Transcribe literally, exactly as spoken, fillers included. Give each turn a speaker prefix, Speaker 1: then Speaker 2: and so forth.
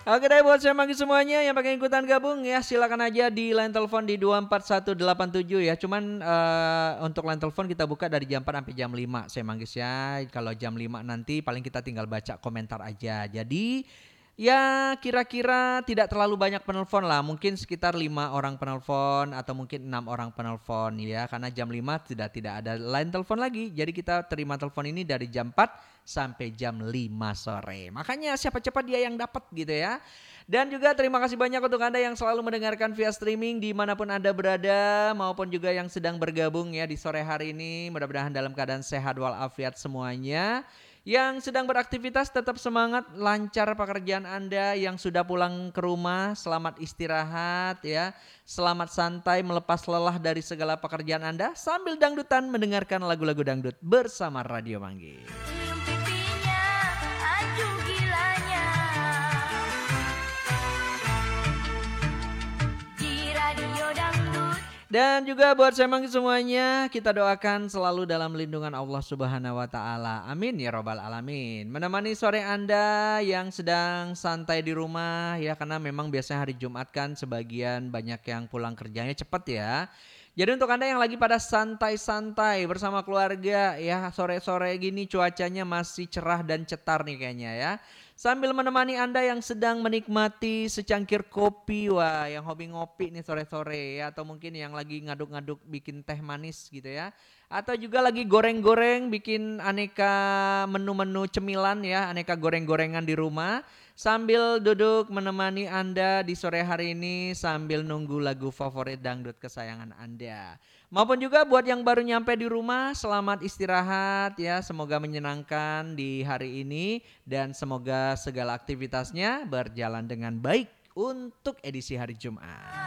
Speaker 1: Oke deh buat saya manggi semuanya yang pengen ikutan gabung ya silakan aja di line telepon di dua empat satu delapan tujuh ya. Cuman eh, untuk line telepon kita buka dari jam empat sampai jam lima saya manggis ya. Kalau jam lima nanti paling kita tinggal baca komentar aja. Jadi ya kira-kira tidak terlalu banyak penelpon lah. Mungkin sekitar lima orang penelpon atau mungkin enam orang penelpon ya. Karena jam lima tidak tidak ada line telepon lagi. Jadi kita terima telepon ini dari jam empat sampai jam lima sore. Makanya siapa cepat dia yang dapat gitu ya. Dan juga terima kasih banyak untuk Anda yang selalu mendengarkan via streaming dimanapun Anda berada maupun juga yang sedang bergabung ya di sore hari ini. Mudah-mudahan dalam keadaan sehat walafiat semuanya. Yang sedang beraktivitas tetap semangat, lancar pekerjaan Anda. Yang sudah pulang ke rumah selamat istirahat ya. Selamat santai melepas lelah dari segala pekerjaan Anda sambil dangdutan mendengarkan lagu-lagu dangdut bersama Radio Manggis. Dan juga buat saya manggil semuanya, kita doakan selalu dalam lindungan Allah Subhanahu wa taala. Amin ya rabbal alamin. Menemani sore Anda yang sedang santai di rumah ya karena memang biasanya hari Jumat kan sebagian banyak yang pulang kerjanya cepat ya. Jadi untuk Anda yang lagi pada santai-santai bersama keluarga ya sore-sore gini cuacanya masih cerah dan cetar nih kayaknya ya. Sambil menemani Anda yang sedang menikmati secangkir kopi, wah yang hobi ngopi nih sore-sore ya. Atau mungkin yang lagi ngaduk-ngaduk bikin teh manis gitu ya. Atau juga lagi goreng-goreng bikin aneka menu-menu cemilan ya, aneka goreng-gorengan di rumah. Sambil duduk menemani Anda di sore hari ini sambil nunggu lagu favorit dangdut kesayangan Anda. Maupun juga buat yang baru nyampe di rumah, selamat istirahat ya. Semoga menyenangkan di hari ini dan semoga segala aktivitasnya berjalan dengan baik untuk edisi hari Jumat.